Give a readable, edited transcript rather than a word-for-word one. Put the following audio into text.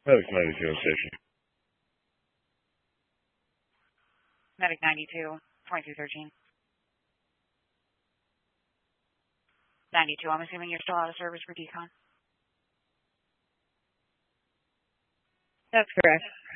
Medic 92 on station. Medic 92, 2213. 92, I'm assuming you're still out of service for decon? That's correct.